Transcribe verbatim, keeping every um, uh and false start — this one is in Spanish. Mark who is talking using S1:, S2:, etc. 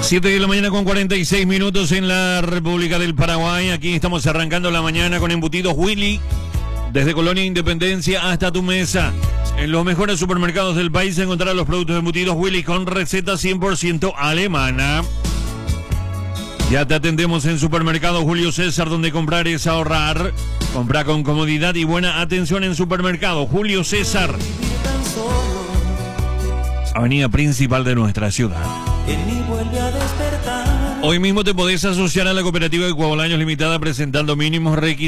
S1: siete de la mañana con cuarenta y seis minutos en la República del Paraguay. Aquí estamos arrancando la mañana con embutidos Willy. Desde Colonia Independencia hasta tu mesa. En los mejores supermercados del país encontrarás los productos embutidos Willy con receta cien por ciento alemana. Ya te atendemos en Supermercado Julio César, donde comprar es ahorrar. Compra con comodidad y buena atención en Supermercado Julio César, avenida principal de nuestra ciudad. Hoy mismo te podés asociar a la cooperativa de Coabolaños Limitada presentando mínimos requisitos.